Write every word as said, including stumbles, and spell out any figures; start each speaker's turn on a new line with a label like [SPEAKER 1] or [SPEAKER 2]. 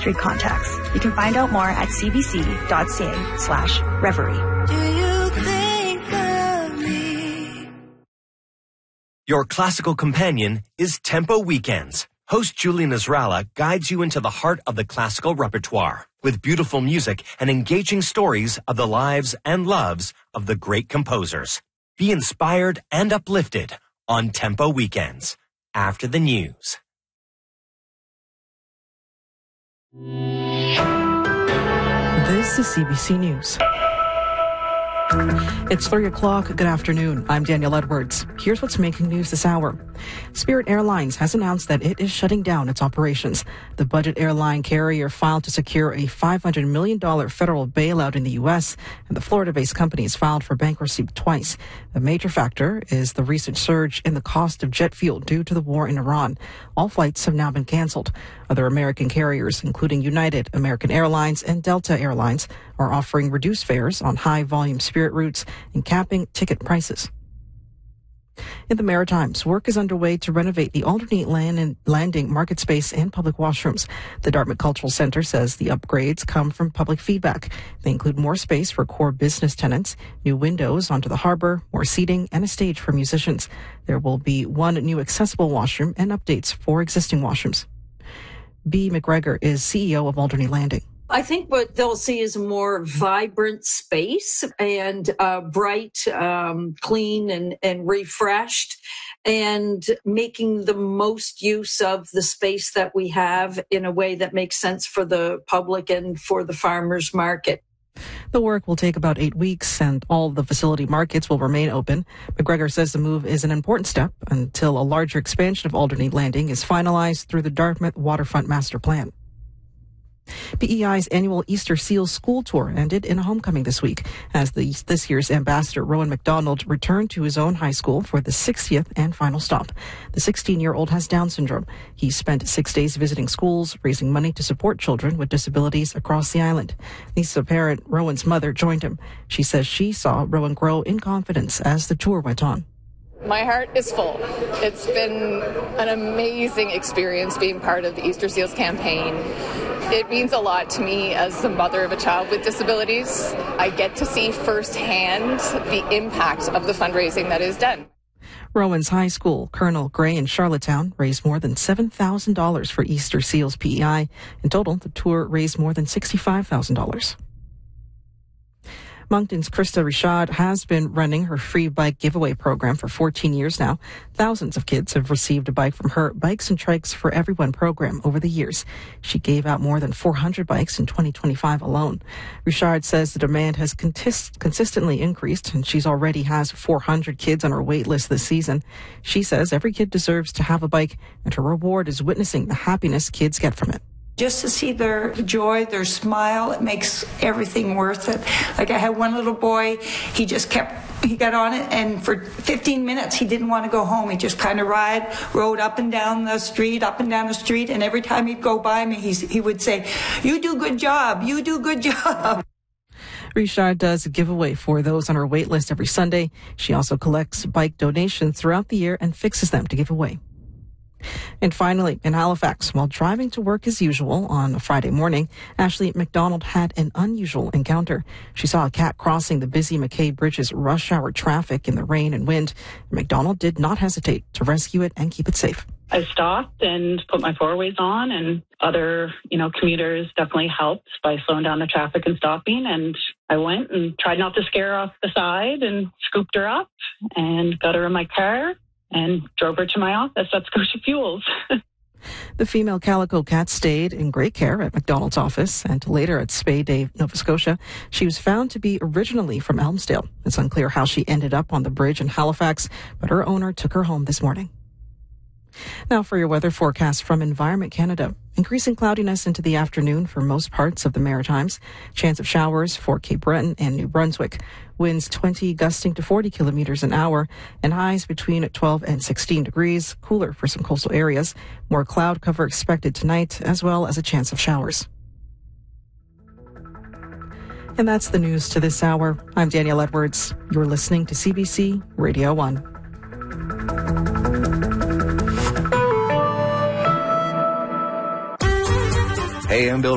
[SPEAKER 1] industry contacts. You can find out more at cbc.ca slash reverie.
[SPEAKER 2] Do you think of me?
[SPEAKER 3] Your classical companion is Tempo Weekends. Host Julie Nasrallah guides you into the heart of the classical repertoire with beautiful music and engaging stories of the lives and loves of the great composers. Be inspired and uplifted on Tempo Weekends after the news.
[SPEAKER 4] This is C B C News. It's three o'clock. Good afternoon. I'm Danielle Edwards. Here's what's making news this hour. Spirit Airlines has announced that it is shutting down its operations. The budget airline carrier filed to secure a five hundred million dollars federal bailout in the U S, and the Florida-based company has filed for bankruptcy twice. A major factor is the recent surge in the cost of jet fuel due to the war in Iran. All flights have now been canceled. Other American carriers, including United, American Airlines, and Delta Airlines, are offering reduced fares on high-volume Spirit routes and capping ticket prices. In the Maritimes, work is underway to renovate the Alderney land and landing market space and public washrooms. The Dartmouth Cultural Centre says the upgrades come from public feedback. They include more space for core business tenants, new windows onto the harbour, more seating, and a stage for musicians. There will be one new accessible washroom and updates for existing washrooms. B. McGregor is C E O of Alderney Landing.
[SPEAKER 5] I think what they'll see is a more vibrant space and uh, bright, um, clean, and, and refreshed, and making the most use of the space that we have in a way that makes sense for the public and for the farmers market.
[SPEAKER 4] The work will take about eight weeks and all the facility markets will remain open. McGregor says the move is an important step until a larger expansion of Alderney Landing is finalized through the Dartmouth Waterfront Master Plan. P E I's annual Easter Seals School Tour ended in a homecoming this week as the, this year's ambassador Rowan McDonald returned to his own high school for the sixtieth and final stop. The sixteen-year-old has Down syndrome. He spent six days visiting schools, raising money to support children with disabilities across the island. Lisa parent Rowan's mother joined him. She says she saw Rowan grow in confidence as the tour went on.
[SPEAKER 6] My heart is full. It's been an amazing experience being part of the Easter Seals campaign. It means a lot to me as the mother of a child with disabilities. I get to see firsthand the impact of the fundraising that is done.
[SPEAKER 4] Rowan's High School, Colonel Gray in Charlottetown, raised more than seven thousand dollars for Easter Seals P E I. In total, the tour raised more than sixty-five thousand dollars. Moncton's Krista Richard has been running her free bike giveaway program for fourteen years now. Thousands of kids have received a bike from her Bikes and Trikes for Everyone program over the years. She gave out more than four hundred bikes in twenty twenty-five alone. Richard says the demand has contis- consistently increased, and she's already has four hundred kids on her wait list this season. She says every kid deserves to have a bike, and her reward is witnessing the happiness kids get from it.
[SPEAKER 7] Just to see their joy, their smile, it makes everything worth it. Like I had one little boy, he just kept, he got on it, and for fifteen minutes he didn't want to go home. He just kind of ride, rode up and down the street, up and down the street, and every time he'd go by me, he's, he would say, "You do good job, you do good job."
[SPEAKER 4] Richard does a giveaway for those on her wait list every Sunday. She also collects bike donations throughout the year and fixes them to give away. And finally, in Halifax, while driving to work as usual on a Friday morning, Ashley McDonald had an unusual encounter. She saw a cat crossing the busy McKay Bridge's rush hour traffic in the rain and wind. McDonald did not hesitate to rescue it and keep it safe.
[SPEAKER 8] I stopped and put my four-ways on, and other, you know, commuters definitely helped by slowing down the traffic and stopping. And I went and tried not to scare her off the side and scooped her up and got her in my car and drove her to my office at Scotia Fuels.
[SPEAKER 4] The female calico cat stayed in great care at McDonald's office and later at Spay Day, Nova Scotia. She was found to be originally from Elmsdale. It's unclear how she ended up on the bridge in Halifax, but her owner took her home this morning. Now for your weather forecast from Environment Canada. Increasing cloudiness into the afternoon for most parts of the Maritimes. Chance of showers for Cape Breton and New Brunswick. Winds twenty gusting to forty kilometers an hour and highs between twelve and sixteen degrees. Cooler for some coastal areas. More cloud cover expected tonight as well as a chance of showers. And that's the news to this hour. I'm Danielle Edwards. You're listening to C B C Radio one.
[SPEAKER 9] Hey, I'm Bill